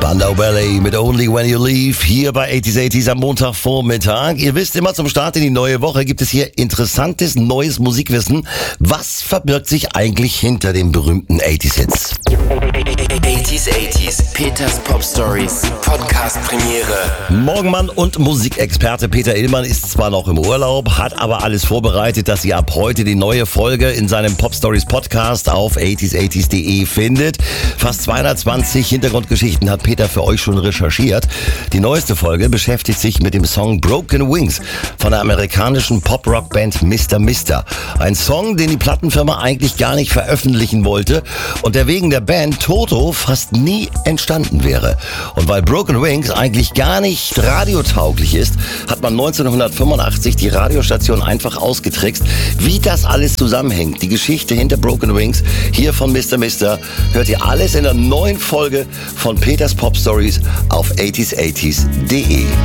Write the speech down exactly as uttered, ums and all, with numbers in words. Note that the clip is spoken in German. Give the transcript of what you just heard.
Spandau Ballet mit Only When You Leave hier bei achtziger achtzig am Montagvormittag. Ihr wisst immer, zum Start in die neue Woche gibt es hier interessantes neues Musikwissen. Was verbirgt sich eigentlich hinter den berühmten achtziger-Hits? achtziger achtzig, Peters Pop Stories, Podcast Premiere. Morgenmann und Musikexperte Peter Illmann ist zwar noch im Urlaub, hat aber alles vorbereitet, dass ihr ab heute die neue Folge in seinem Pop Stories Podcast auf achtziger achtzig punkt de findet. Fast zweihundertzwanzig Hintergrundgeschichten hat Peter für euch schon recherchiert. Die neueste Folge beschäftigt sich mit dem Song Broken Wings von der amerikanischen Pop-Rock-Band Mister Mister. Ein Song, den die Plattenfirma eigentlich gar nicht veröffentlichen wollte und der wegen der Band Toto fast nie entstanden wäre. Und weil Broken Wings eigentlich gar nicht radiotauglich ist, hat man neunzehnhundertfünfundachtzig die Radiostation einfach ausgetrickst. Wie das alles zusammenhängt, die Geschichte hinter Broken Wings, hier von Mister Mister, hört ihr alles in der neuen Folge von Peters Pop Stories auf achtziger achtzig punkt de.